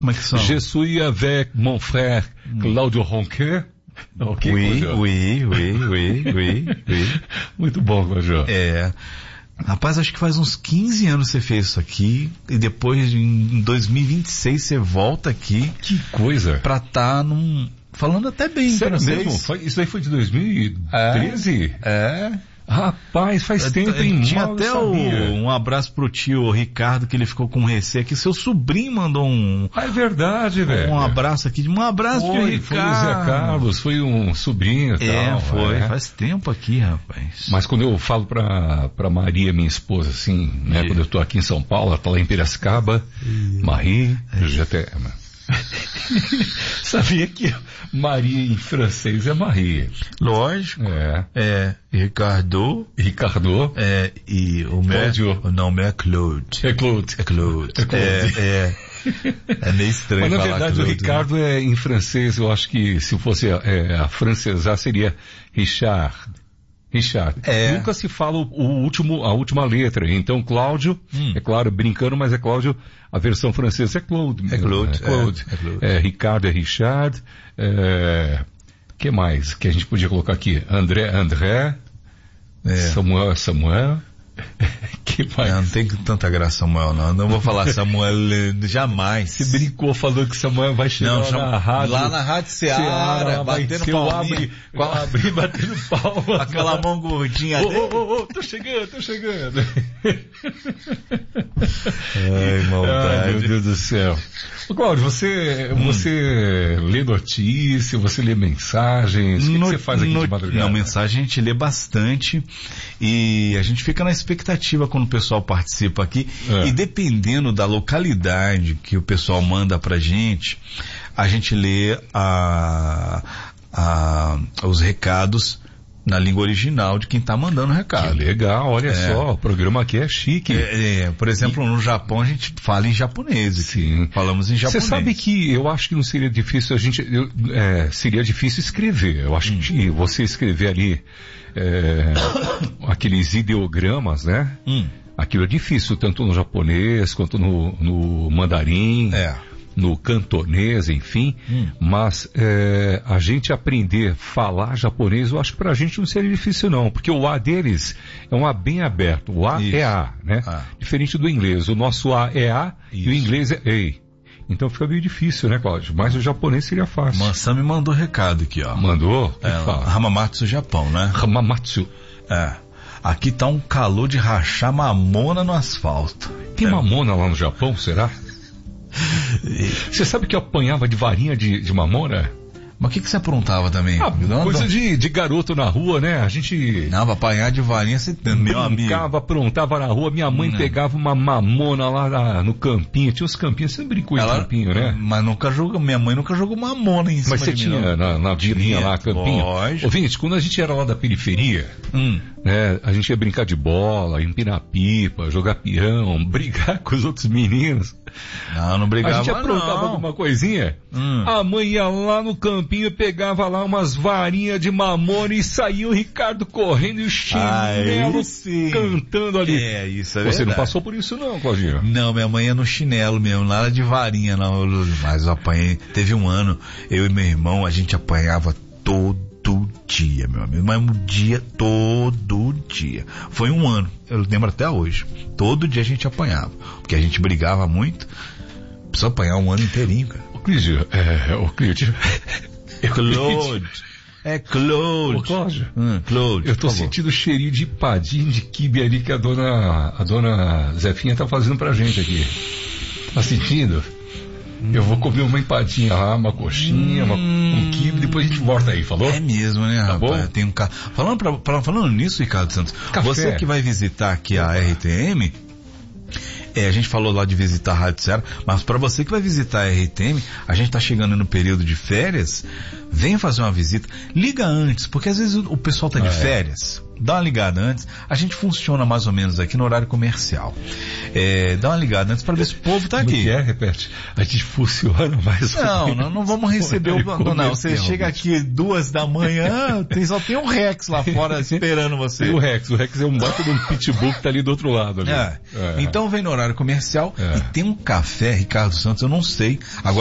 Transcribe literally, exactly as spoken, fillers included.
Como é que são? Je suis avec mon frère Claudio Ronquet. Okay, oui, oui, oui, oui, oui, oui. Muito bom, Cláudio. É. Rapaz, acho que faz uns quinze anos que você fez isso aqui, e depois, em dois mil e vinte e seis, você volta aqui. Que coisa. Pra estar num... falando até bem Sério francês. mesmo? Foi, isso aí foi de dois mil e treze? É. é. Rapaz, faz tempo, hein? Tinha Mal até o, um abraço pro tio Ricardo, que ele ficou com receio aqui. Seu sobrinho mandou um... Ah, é verdade, velho. Um abraço aqui. Um abraço, foi, tio Ricardo. Foi o Zé Carlos, foi um sobrinho e é, tal. Foi, é, faz tempo aqui, rapaz. Mas quando eu falo pra, pra Maria, minha esposa, assim, né? E... Quando eu tô aqui em São Paulo, ela tá lá em Piracicaba, e... Marie, é. já até... Sabia que Maria em francês é Marie. Lógico. É. É. Ricardo. Ricardo. É. E o meu. O nome é Claude. É Claude. É Claude. É, Claude. é, é, é meio estranho. Mas na falar verdade Claude, o Ricardo né? é em francês, eu acho que se fosse é, a francesar seria Richard. Richard. É. Nunca se fala o, o último, a última letra. Então, Cláudio, hum. é claro, brincando, mas é Cláudio, a versão francesa é Claude. É Claude. É, Claude. É, é, Claude. é Ricardo é Richard. É, que mais que a gente podia colocar aqui? André, André. É. Samuel, Samuel. Que mais? Não, não tem tanta graça Samuel, não. Não vou falar Samuel jamais. Você brincou falando que Samuel vai chegar não, lá na rádio. Lá na Rádio Seara, batendo palminha. Eu abri, abri batendo palma. Aquela mão gordinha dele. Ô, ô, ô, tô chegando, tô chegando. Ai, maldade. Ai, meu Deus do céu. Ô, Cláudio, você, hum. você lê notícia, você lê mensagens, o que, no, que você faz aqui no, de madrugada? Não, mensagem a gente lê bastante e a gente fica na expectativa quando o pessoal participa aqui é. E dependendo da localidade que o pessoal manda pra gente, a gente lê a, a, os recados na língua original de quem tá mandando o recado. Que legal, olha é. só, o programa aqui é chique. É, é, por exemplo, e... no Japão a gente fala em japonês. Sim. Falamos em japonês. Você sabe que eu acho que não seria difícil a gente, eu, é, seria difícil escrever. Eu acho hum. que você escrever ali é, aqueles ideogramas, né? Hum. Aquilo é difícil, tanto no japonês quanto no, no mandarim. É. No cantonês, enfim, hum. mas é, a gente aprender a falar japonês, eu acho que pra gente não seria difícil não, porque o A deles é um A bem aberto, o A Isso. é A, né? Ah. Diferente do inglês, o nosso A é A Isso. e o inglês é EI. Então fica meio difícil, né, Cláudio? Mas o japonês seria fácil. Mansam me mandou recado aqui, ó. Mandou? É, Hamamatsu, Japão, né? Hamamatsu. É. Aqui tá um calor de rachar mamona no asfalto. Tem é. mamona lá no Japão, será? Você sabe que eu apanhava de varinha de, de mamona? Mas o que, que você aprontava também? Ah, não, coisa não... De, de garoto na rua, né? A gente... Não, pra apanhar de varinha você tem, meu amigo. Brincava, aprontava na rua. Minha mãe não. pegava uma mamona lá na, no campinho. Tinha uns campinhos, você brincou em campinho, né? Mas nunca jogou, minha mãe nunca jogou mamona em cima Mas você de tinha mim, na, na vilinha lá, campinho? Lógico. Ouvinte, quando a gente era lá da periferia, hum. né? A gente ia brincar de bola, empinar pipa, jogar peão, brigar com os outros meninos. Não, não brigava não. A gente aprontava não. alguma coisinha, hum. a mãe ia lá no campinho e pegava lá umas varinhas de mamona e saía o Ricardo correndo e o chinelo ah, cantando ali. É, isso é Você verdade. não passou por isso não, Claudinho? Não, minha mãe ia no chinelo mesmo, nada de varinha não, mas eu apanhei, teve um ano, eu e meu irmão, a gente apanhava todo dia, meu amigo, mas um dia, todo dia. Foi um ano, eu lembro até hoje, todo dia a gente apanhava, porque a gente brigava muito, precisou apanhar um ano inteirinho, cara. Ô Clídio, é, ô Clídio... É Claude. É Claude. Ô, Cláudio. Hum, Claude. Eu tô sentindo o cheirinho de empadinho de quibe ali que a dona, a dona Zefinha tá fazendo pra gente aqui. Tá sentindo? Hum. Eu vou comer uma empadinha lá, uma coxinha, hum. uma, um quibe, depois a gente volta aí, falou? É mesmo, né, tá rapaz? Bom? Tem um ca... falando, pra, pra, falando nisso, Ricardo Santos, Café. Você que vai visitar aqui a R T M... É, a gente falou lá de visitar a Rádio Seara, mas para você que vai visitar a R T M, a gente tá chegando no período de férias, venha fazer uma visita, liga antes, porque às vezes o, o pessoal tá de é. férias, dá uma ligada antes. A gente funciona mais ou menos aqui no horário comercial. É, dá uma ligada antes para ver se o povo tá aqui. O que é? Repete. A gente funciona mais ou Não, menos. não, não vamos receber o... Não, não, você chega aqui duas da manhã, tem, só tem um Rex lá fora esperando você. E o Rex, o Rex é um baita de um pitbull que tá ali do outro lado. Ali. É. É. Então vem no horário comercial é. e tem um café, Ricardo Santos, eu não sei. Agora